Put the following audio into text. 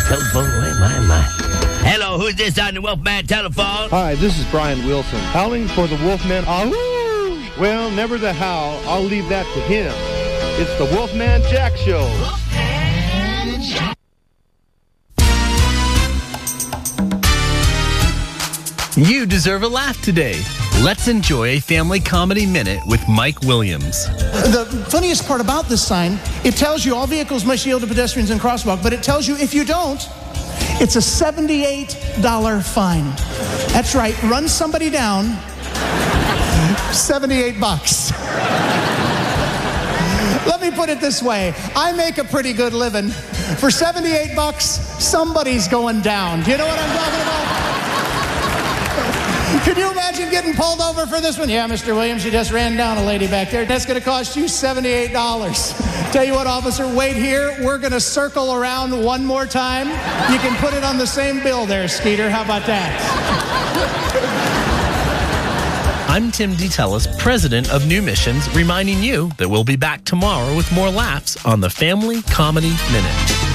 telephone away, my. Hello, who's this on the Wolfman telephone? Hi, this is Brian Wilson. Howling for the Wolfman. Ahoo! Well, never the howl. I'll leave that to him. It's the Wolfman Jack Show. Wolfman Jack. You deserve a laugh today. Let's enjoy a family comedy minute with Mike Williams. The funniest part about this sign, it tells you all vehicles must yield to pedestrians and crosswalk, but it tells you if you don't, it's a $78 fine. That's right, run somebody down, $78. Let me put it this way, I make a pretty good living. For $78, somebody's going down. Do you know what I'm talking about? Can you imagine getting pulled over for this one? Yeah, Mr. Williams, you just ran down a lady back there. That's going to cost you $78. Tell you what, officer, wait here. We're going to circle around one more time. You can put it on the same bill there, Skeeter. How about that? I'm Tim DeTellis, president of New Missions, reminding you that we'll be back tomorrow with more laughs on the Family Comedy Minute.